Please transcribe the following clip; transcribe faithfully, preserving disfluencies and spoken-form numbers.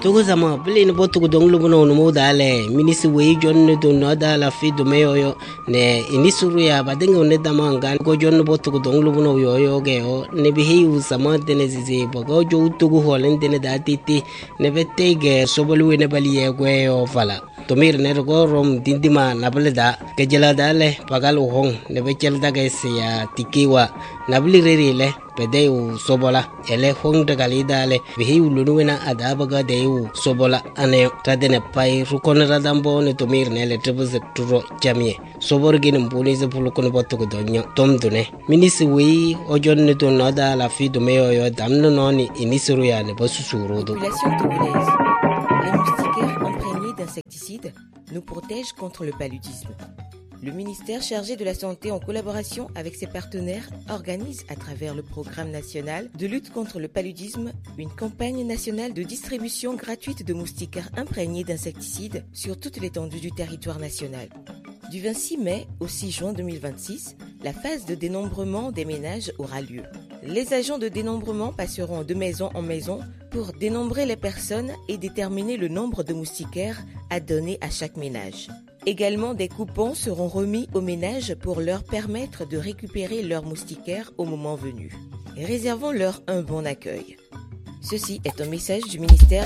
Tugu sama bili ni botugu donglu buno no modale minisi wei jonne do noda la fi do meyo ne inisuru ya badenga ne damanga go jonne botugu donglu buno yoyo geo ne bihi usama dene zizi bogo jo tugu holen dene datiti ne betege sobolu ne baliye gweyo fala tomir ne go rom dindima nableda kejela dale pagal hong ne bechel daga ya tikiwa nabli rerile pedeu sobola ele hong daga lidale bihi ulunuena adabaga deu sobola ane tadene pai rukon radambo ne tomir ne le trebuse turo jamie sobor gin mbuni ze pulukon botugo donyo tomdune minisi wi ojon ne to nada la fi do meyo yo damno noni inisuru ya ne bosusuro do. Population togolaise. Les moustiquaires imprégnés d'insecticides nous protègent contre le paludisme. Le ministère chargé de la Santé, en collaboration avec ses partenaires, organise à travers le programme national de lutte contre le paludisme une campagne nationale de distribution gratuite de moustiquaires imprégnés d'insecticides sur toute l'étendue du territoire national. Du vingt-six mai au six juin deux mille vingt-six, la phase de dénombrement des ménages aura lieu. Les agents de dénombrement passeront de maison en maison pour dénombrer les personnes et déterminer le nombre de moustiquaires à donner à chaque ménage. Également, des coupons seront remis aux ménages pour leur permettre de récupérer leurs moustiquaires au moment venu. Réservons-leur un bon accueil. Ceci est un message du ministère